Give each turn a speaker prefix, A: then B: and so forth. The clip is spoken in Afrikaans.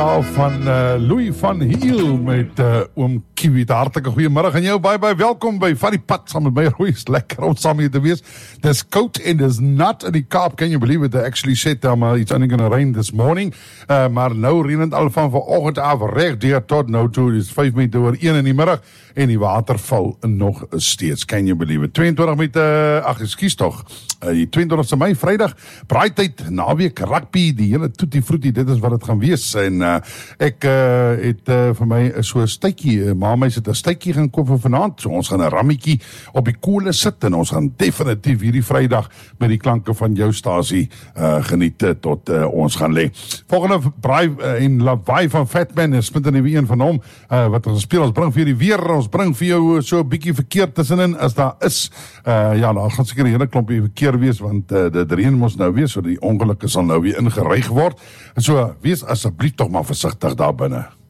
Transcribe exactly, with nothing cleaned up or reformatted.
A: Van uh, Louis van Heel met uh, oom Kiwi. Hartelike goeiemiddag en jou baie baie welkom by Van die Pad saam met my. Rooi, is lekker om saam hier te wees. Dis koud en dis nat in die Kaap. Can you believe it? They actually said um, uh, it's only gonna rain this morning. Uh, maar nou reën het al van vanoggend af reg deur tot nou toe. Dis vyf minute oor een in die middag en die water val nog steeds. Can you believe it? tweeëntwintig met uh, ag, ekskuus tog. Uh, die tweeëntwintigste Mei, Vrydag, braaityd, naweek, rugby, die hele toetie vroetie, dit is wat het gaan wees. En uh, ek uh, het uh, vir my so 'n stytjie, uh, ma my het 'n stytjie gaan koop vir vanaand, so ons gaan 'n rammetjie op die kolle sit en ons gaan definitief hierdie Vrydag met die klanke van jou stasie uh, geniet uh, tot uh, ons gaan lê. Volgende braai uh, en lawaai van Fatman is met 'n nuwe een van hom, uh, wat ons speel, ons bring vir die weer, ons bring vir jou so 'n bietjie verkeer tussenin as daar is. Uh, ja, daar gaan seker 'n hele klompie verkeer wees, want uh, dit reën mos nou weer, so die ongelukke sal nou weer ingeryg word. En so, wees asseblief tog maar versigtig daar binne.